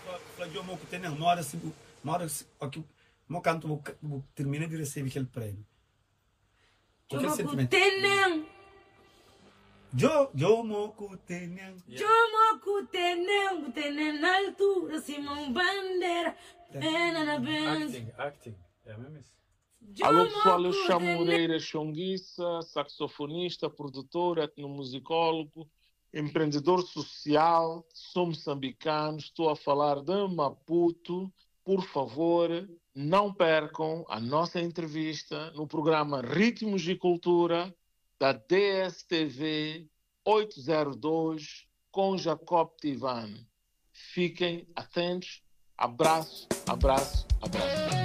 Flagio mo que tem uma hora aqui, mo canto termina de receber aquele prêmio. Aquele sentimento. Jo mo que tem na altura, Simão Bandeira, Acting, é mesmo isso. Alô pessoal, eu chamo Moreira Chonguissa, saxofonista, produtor, etnomusicólogo, empreendedor social, sou moçambicano, estou a falar de Maputo. Por favor, não percam a nossa entrevista no programa Ritmos e Cultura da DSTV 802 com Jacob Tivan. Fiquem atentos. Abraço, abraço, abraço.